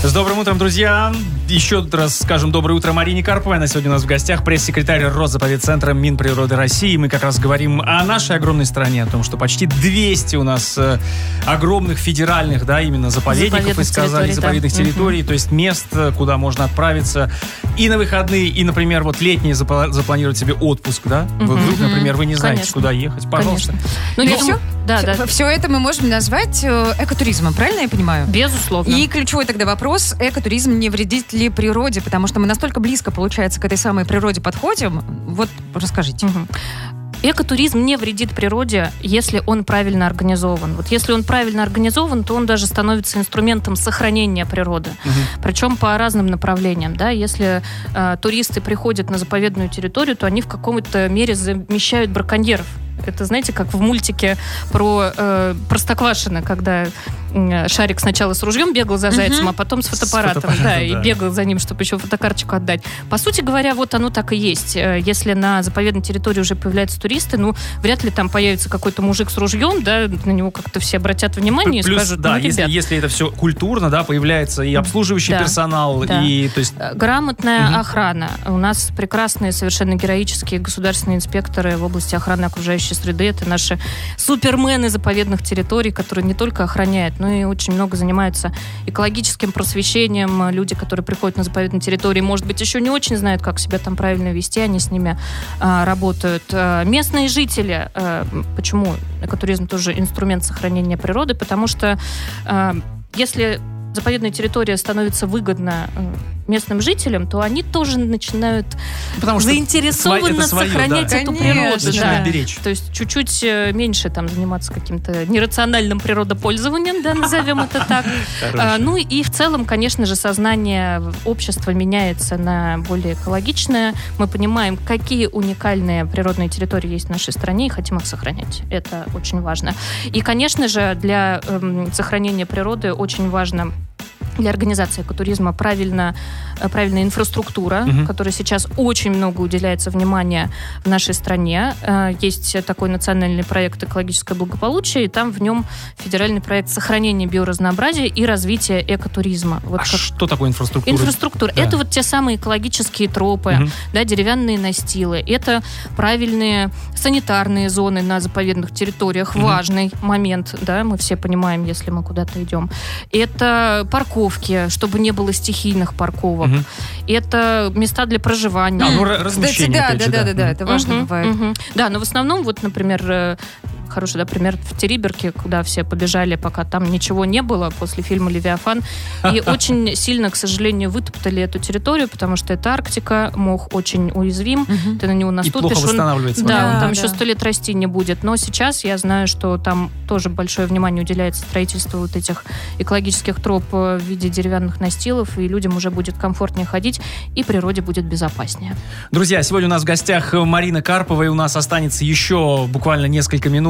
С добрым утром, друзья! Еще раз скажем доброе утро Марине Карповой. Она сегодня у нас в гостях, пресс-секретарь Росзаповедцентра Минприроды России. Мы как раз говорим о нашей огромной стране, о том, что почти 200 у нас огромных федеральных, да, именно заповедников, и сказали, заповедных территорий, то есть мест, куда можно отправиться и на выходные, и, например, вот летние запланировать себе отпуск, да? Вдруг, например, вы не знаете, куда ехать, пожалуйста. Ну, и все? Да. Все это мы можем назвать экотуризмом, правильно я понимаю? Безусловно. И ключевой тогда вопрос: экотуризм не вредит ли природе? Потому что мы настолько близко, получается, к этой самой природе подходим. Вот расскажите. Экотуризм не вредит природе, если он правильно организован. Вот если он правильно организован, то он даже становится инструментом сохранения природы. Причем по разным направлениям. Да? Если туристы приходят на заповедную территорию, то они в каком-то мере замещают браконьеров. Это, знаете, как в мультике про Простоквашино, когда Шарик сначала с ружьем бегал за зайцем, а потом с фотоаппаратом. И бегал за ним, чтобы еще фотокарточку отдать. По сути говоря, вот оно так и есть. Если на заповедной территории уже появляются туристы, ну, вряд ли там появится какой-то мужик с ружьем, да, на него как-то все обратят внимание. Плюс, и скажут, да, ну, ребят, если это все культурно, да, появляется и обслуживающий персонал, и, то есть... Грамотная охрана. У нас прекрасные, совершенно героические государственные инспекторы в области охраны окружающей среды. Это наши супермены заповедных территорий, которые не только охраняют, но и очень много занимаются экологическим просвещением. Люди, которые приходят на заповедные территории, может быть, еще не очень знают, как себя там правильно вести, они с ними работают. Местные жители, почему экотуризм тоже инструмент сохранения природы? Потому что если заповедная территория становится выгодна местным жителям, то они тоже начинают заинтересованно сохранять эту природу. Начинают беречь. То есть чуть-чуть меньше там заниматься каким-то нерациональным природопользованием, да, назовем это так. Ну и в целом, конечно же, сознание общества меняется на более экологичное. Мы понимаем, какие уникальные природные территории есть в нашей стране, и хотим их сохранять. Это очень важно. И, конечно же, для сохранения природы очень важно для организации экотуризма правильная инфраструктура, которой сейчас очень много уделяется внимания в нашей стране. Есть такой национальный проект «Экологическое благополучие», и там в нем федеральный проект сохранения биоразнообразия и развития экотуризма. Вот что такое инфраструктура? Инфраструктура. Да. Это вот те самые экологические тропы, да, деревянные настилы. Это правильные санитарные зоны на заповедных территориях. Важный момент, да, мы все понимаем, если мы куда-то идем. Это парковки, чтобы не было стихийных парковок. Это места для проживания. Размещение. Кстати, да, это важно бывает. Да, но в основном, вот, например, хороший, пример в Териберке, куда все побежали, пока там ничего не было после фильма «Левиафан». И очень сильно, к сожалению, вытоптали эту территорию, потому что это Арктика, мох очень уязвим, ты на него наступишь. И плохо восстанавливается. Он там еще 100 лет расти не будет. Но сейчас я знаю, что там тоже большое внимание уделяется строительству вот этих экологических троп в виде деревянных настилов, и людям уже будет комфортнее ходить, и природе будет безопаснее. Друзья, сегодня у нас в гостях Марина Карпова, и у нас останется еще буквально несколько минут